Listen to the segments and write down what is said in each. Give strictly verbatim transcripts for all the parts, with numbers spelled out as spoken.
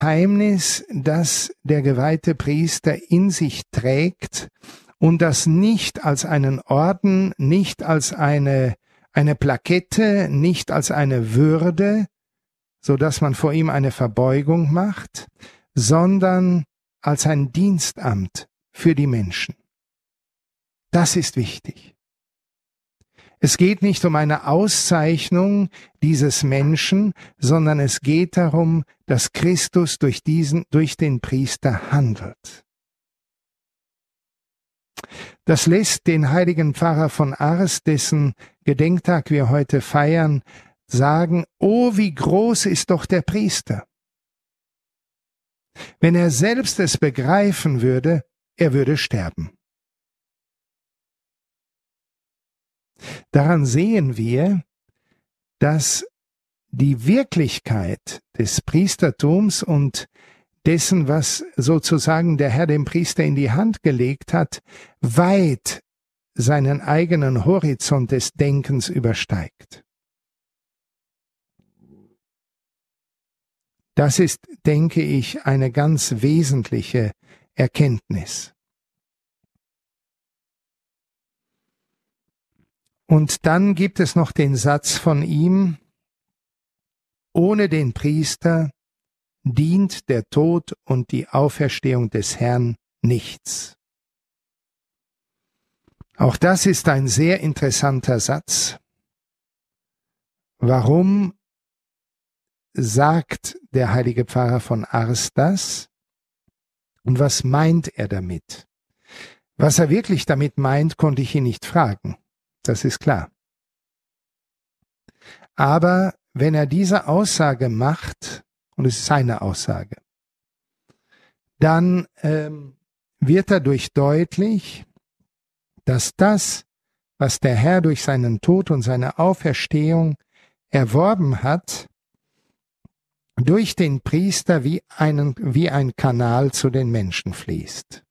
Geheimnis, das der geweihte Priester in sich trägt und das nicht als einen Orden, nicht als eine, eine Plakette, nicht als eine Würde, so dass man vor ihm eine Verbeugung macht, sondern als ein Dienstamt für die Menschen. Das ist wichtig. Es geht nicht um eine Auszeichnung dieses Menschen, sondern es geht darum, dass Christus durch diesen, durch den Priester handelt. Das lässt den heiligen Pfarrer von Ars, dessen Gedenktag wir heute feiern, sagen: Oh, wie groß ist doch der Priester! Wenn er selbst es begreifen würde, er würde sterben. Daran sehen wir, dass die Wirklichkeit des Priestertums und dessen, was sozusagen der Herr dem Priester in die Hand gelegt hat, weit seinen eigenen Horizont des Denkens übersteigt. Das ist, denke ich, eine ganz wesentliche Erkenntnis. Und dann gibt es noch den Satz von ihm: Ohne den Priester dient der Tod und die Auferstehung des Herrn nichts. Auch das ist ein sehr interessanter Satz. Warum sagt der heilige Pfarrer von Ars das? Und was meint er damit? Was er wirklich damit meint, konnte ich ihn nicht fragen. Das ist klar. Aber wenn er diese Aussage macht, und es ist seine Aussage, dann ähm, wird dadurch deutlich, dass das, was der Herr durch seinen Tod und seine Auferstehung erworben hat, durch den Priester wie, einen, wie ein Kanal zu den Menschen fließt.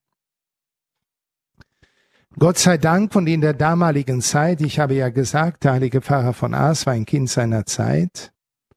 Gott sei Dank, und in der damaligen Zeit, ich habe ja gesagt, der heilige Pfarrer von Ars war ein Kind seiner Zeit,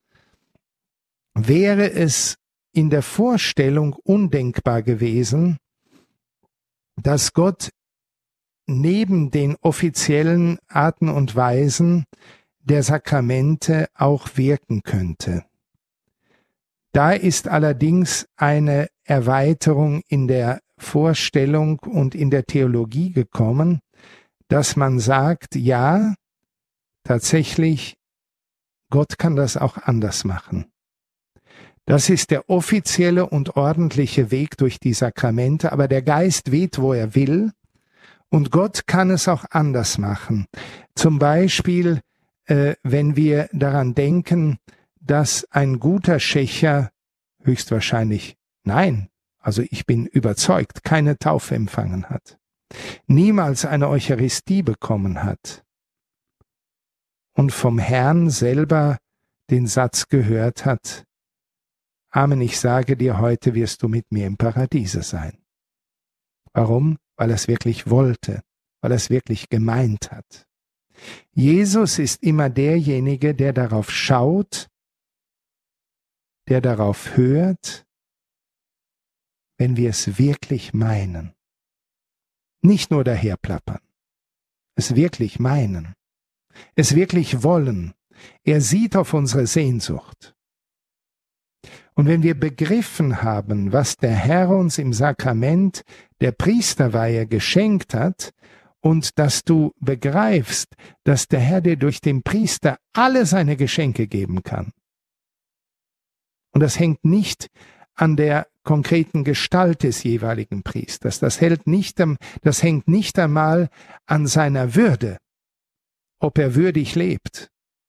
wäre es in der Vorstellung undenkbar gewesen, dass Gott neben den offiziellen Arten und Weisen der Sakramente auch wirken könnte. Da ist allerdings eine Erweiterung in der Vorstellung und in der Theologie gekommen, dass man sagt, ja, tatsächlich, Gott kann das auch anders machen. Das ist der offizielle und ordentliche Weg durch die Sakramente, aber der Geist weht, wo er will, und Gott kann es auch anders machen. Zum Beispiel, äh, wenn wir daran denken, dass ein guter Schächer höchstwahrscheinlich, nein, also ich bin überzeugt, keine Taufe empfangen hat, niemals eine Eucharistie bekommen hat und vom Herrn selber den Satz gehört hat: Amen, ich sage dir, heute wirst du mit mir im Paradiese sein. Warum? Weil er es wirklich wollte, weil er es wirklich gemeint hat. Jesus ist immer derjenige, der darauf schaut, der darauf hört, wenn wir es wirklich meinen. Nicht nur daherplappern, es wirklich meinen, es wirklich wollen. Er sieht auf unsere Sehnsucht. Und wenn wir begriffen haben, was der Herr uns im Sakrament der Priesterweihe geschenkt hat, und dass du begreifst, dass der Herr dir durch den Priester alle seine Geschenke geben kann. Und das hängt nicht an der konkreten Gestalt des jeweiligen Priesters. Das, hält nicht, das hängt nicht einmal an seiner Würde, ob er würdig lebt,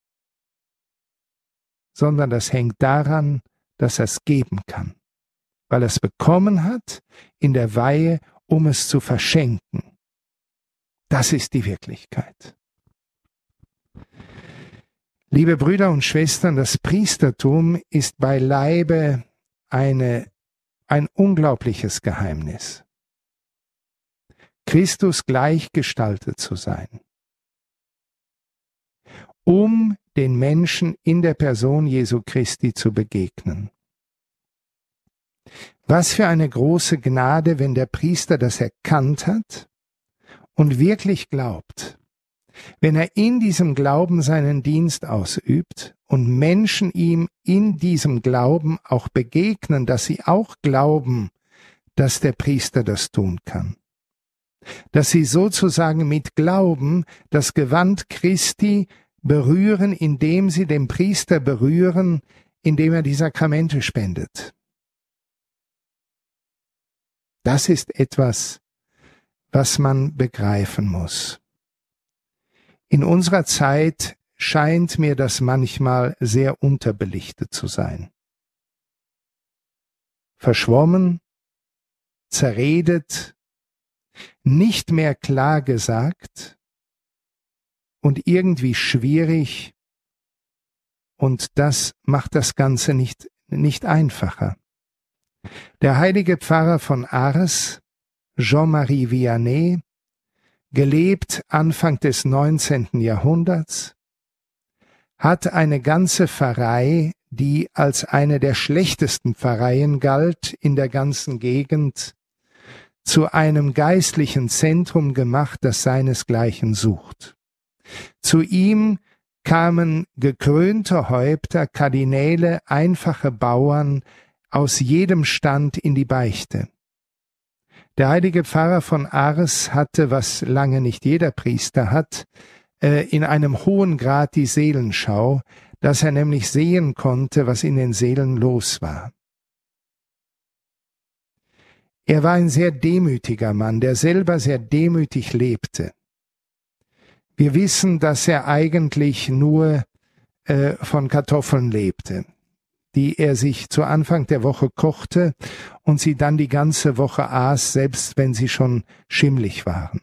sondern das hängt daran, dass er es geben kann, weil er es bekommen hat in der Weihe, um es zu verschenken. Das ist die Wirklichkeit. Liebe Brüder und Schwestern, das Priestertum ist beileibe eine, ein unglaubliches Geheimnis. Christus gleichgestaltet zu sein, um den Menschen in der Person Jesu Christi zu begegnen. Was für eine große Gnade, wenn der Priester das erkannt hat und wirklich glaubt. Wenn er in diesem Glauben seinen Dienst ausübt und Menschen ihm in diesem Glauben auch begegnen, dass sie auch glauben, dass der Priester das tun kann. Dass sie sozusagen mit Glauben das Gewand Christi berühren, indem sie den Priester berühren, indem er die Sakramente spendet. Das ist etwas, was man begreifen muss. In unserer Zeit scheint mir das manchmal sehr unterbelichtet zu sein. Verschwommen, zerredet, nicht mehr klar gesagt und irgendwie schwierig, und das macht das Ganze nicht, nicht einfacher. Der heilige Pfarrer von Ars, Jean-Marie Vianney, gelebt Anfang des neunzehnten Jahrhunderts, hat eine ganze Pfarrei, die als eine der schlechtesten Pfarreien galt in der ganzen Gegend, zu einem geistlichen Zentrum gemacht, das seinesgleichen sucht. Zu ihm kamen gekrönte Häupter, Kardinäle, einfache Bauern aus jedem Stand in die Beichte. Der heilige Pfarrer von Ars hatte, was lange nicht jeder Priester hat, in einem hohen Grad die Seelenschau, dass er nämlich sehen konnte, was in den Seelen los war. Er war ein sehr demütiger Mann, der selber sehr demütig lebte. Wir wissen, dass er eigentlich nur äh, von Kartoffeln lebte, die er sich zu Anfang der Woche kochte und sie dann die ganze Woche aß, selbst wenn sie schon schimmlig waren.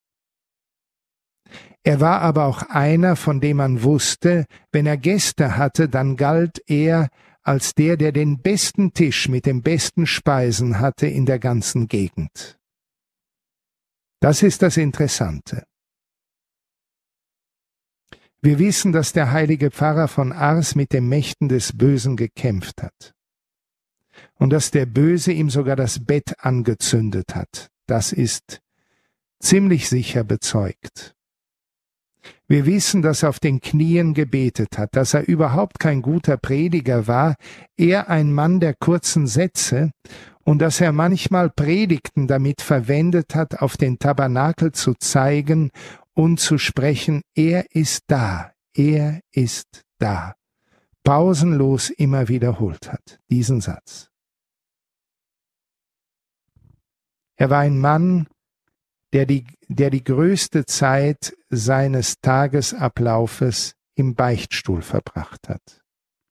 Er war aber auch einer, von dem man wusste, wenn er Gäste hatte, dann galt er als der, der den besten Tisch mit den besten Speisen hatte in der ganzen Gegend. Das ist das Interessante. Wir wissen, dass der heilige Pfarrer von Ars mit den Mächten des Bösen gekämpft hat und dass der Böse ihm sogar das Bett angezündet hat. Das ist ziemlich sicher bezeugt. Wir wissen, dass er auf den Knien gebetet hat, dass er überhaupt kein guter Prediger war, eher ein Mann der kurzen Sätze, und dass er manchmal Predigten damit verwendet hat, auf den Tabernakel zu zeigen und zu sprechen, er ist da, er ist da, pausenlos immer wiederholt hat, diesen Satz. Er war ein Mann, der die, der die größte Zeit seines Tagesablaufes im Beichtstuhl verbracht hat.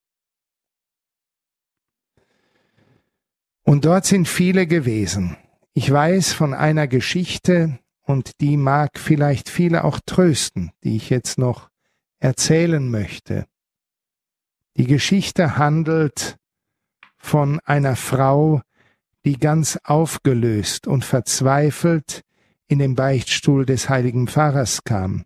Und dort sind viele gewesen. Ich weiß von einer Geschichte, und die mag vielleicht viele auch trösten, die ich jetzt noch erzählen möchte. Die Geschichte handelt von einer Frau, die ganz aufgelöst und verzweifelt in den Beichtstuhl des heiligen Pfarrers kam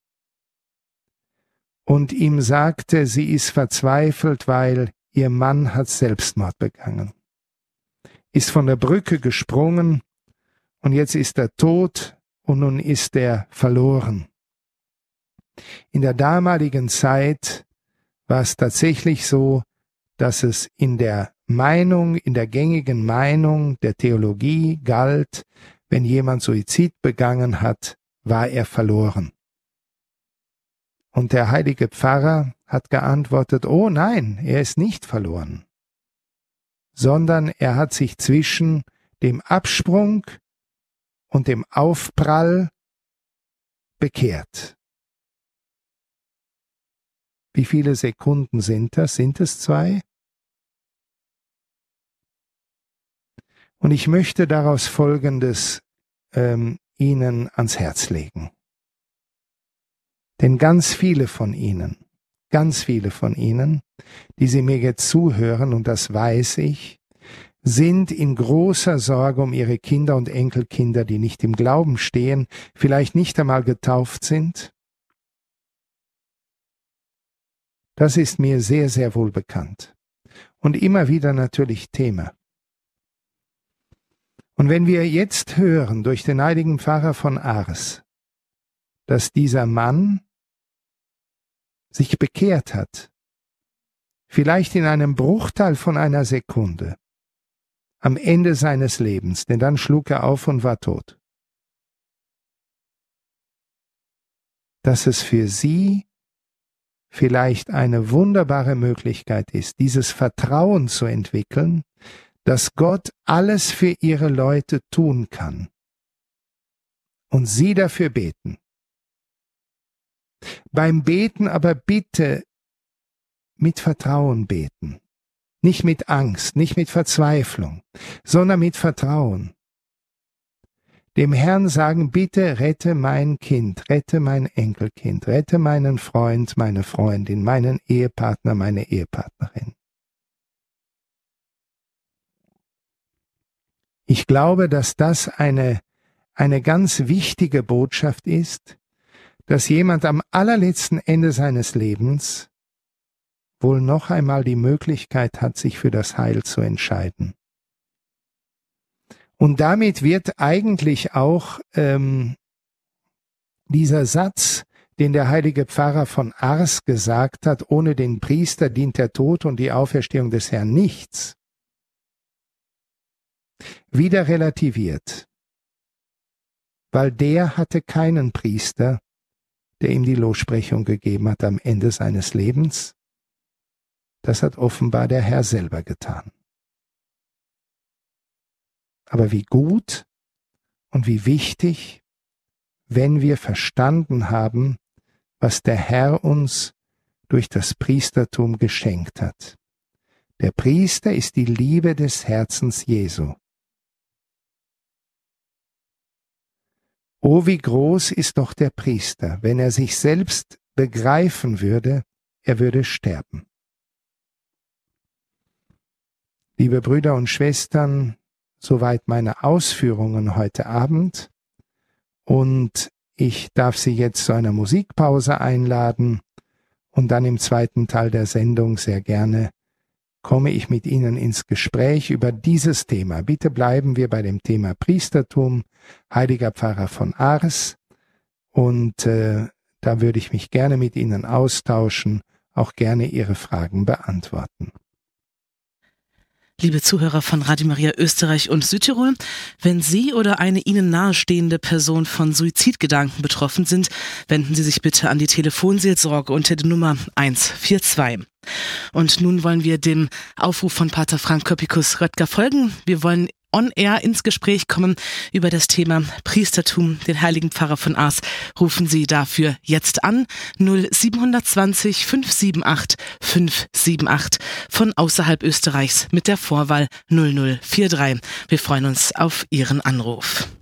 und ihm sagte, sie ist verzweifelt, weil ihr Mann hat Selbstmord begangen, ist von der Brücke gesprungen und jetzt ist er tot und nun ist er verloren. In der damaligen Zeit war es tatsächlich so, dass es in der Meinung, in der gängigen Meinung der Theologie galt, wenn jemand Suizid begangen hat, war er verloren. Und der heilige Pfarrer hat geantwortet, oh nein, er ist nicht verloren, sondern er hat sich zwischen dem Absprung und dem Aufprall bekehrt. Wie viele Sekunden sind das? Sind es zwei? Und ich möchte daraus Folgendes ähm, Ihnen ans Herz legen. Denn ganz viele von Ihnen, ganz viele von Ihnen, die Sie mir jetzt zuhören, und das weiß ich, sind in großer Sorge um ihre Kinder und Enkelkinder, die nicht im Glauben stehen, vielleicht nicht einmal getauft sind. Das ist mir sehr, sehr wohl bekannt und immer wieder natürlich Thema. Und wenn wir jetzt hören durch den heiligen Pfarrer von Ars, dass dieser Mann sich bekehrt hat, vielleicht in einem Bruchteil von einer Sekunde, am Ende seines Lebens, denn dann schlug er auf und war tot, dass es für Sie vielleicht eine wunderbare Möglichkeit ist, dieses Vertrauen zu entwickeln, dass Gott alles für Ihre Leute tun kann und Sie dafür beten. Beim Beten aber bitte mit Vertrauen beten, nicht mit Angst, nicht mit Verzweiflung, sondern mit Vertrauen. Dem Herrn sagen, bitte rette mein Kind, rette mein Enkelkind, rette meinen Freund, meine Freundin, meinen Ehepartner, meine Ehepartnerin. Ich glaube, dass das eine, eine ganz wichtige Botschaft ist, dass jemand am allerletzten Ende seines Lebens wohl noch einmal die Möglichkeit hat, sich für das Heil zu entscheiden. Und damit wird eigentlich auch ähm, dieser Satz, den der heilige Pfarrer von Ars gesagt hat, ohne den Priester dient der Tod und die Auferstehung des Herrn nichts, wieder relativiert, weil der hatte keinen Priester, der ihm die Lossprechung gegeben hat am Ende seines Lebens. Das hat offenbar der Herr selber getan. Aber wie gut und wie wichtig, wenn wir verstanden haben, was der Herr uns durch das Priestertum geschenkt hat. Der Priester ist die Liebe des Herzens Jesu. Oh, wie groß ist doch der Priester, wenn er sich selbst begreifen würde, er würde sterben. Liebe Brüder und Schwestern, soweit meine Ausführungen heute Abend, und ich darf Sie jetzt zu einer Musikpause einladen und dann im zweiten Teil der Sendung sehr gerne komme ich mit Ihnen ins Gespräch über dieses Thema. Bitte bleiben wir bei dem Thema Priestertum, heiliger Pfarrer von Ars, und äh, da würde ich mich gerne mit Ihnen austauschen, auch gerne Ihre Fragen beantworten. Liebe Zuhörer von Radio Maria Österreich und Südtirol, wenn Sie oder eine Ihnen nahestehende Person von Suizidgedanken betroffen sind, wenden Sie sich bitte an die Telefonseelsorge unter der Nummer eins vier zwei. Und nun wollen wir dem Aufruf von Pater Frank Köppikus Röttger folgen. Wir wollen on-air ins Gespräch kommen über das Thema Priestertum, den heiligen Pfarrer von Ars. Rufen Sie dafür jetzt an null sieben zwei null fünf sieben acht fünf sieben acht von außerhalb Österreichs mit der Vorwahl null null vier drei. Wir freuen uns auf Ihren Anruf.